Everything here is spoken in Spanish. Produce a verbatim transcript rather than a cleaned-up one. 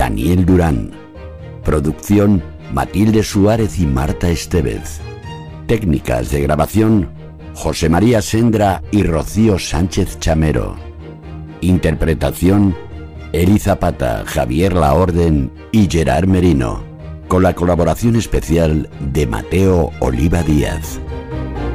Daniel Durán. Producción Matilde Suárez y Marta Estevez. Técnicas de grabación José María Sendra y Rocío Sánchez Chamero. Interpretación Eri Zapata, Javier Laorden y Gerard Merino, con la colaboración especial de Mateo Oliva Díaz.